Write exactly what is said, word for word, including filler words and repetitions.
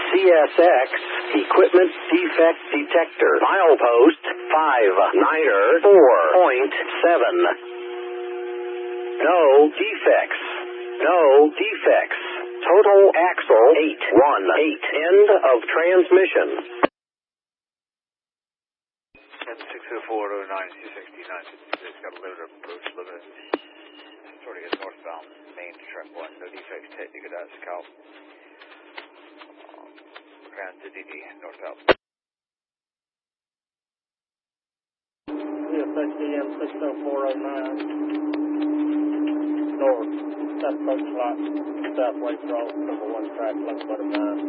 C S X, equipment defect detector, milepost five niner four point seven. No defects. No defects. Total axle eight one eight. End of transmission. six oh four oh nine two sixty-nine fifty-six, got a limiter approach, limiter. Sorting us northbound, main track one, no defects, technical dot scout. Um, ground to D D, northbound. C S X E M six oh four oh nine, north, that approach lot, southway cross, number one track, left button nine.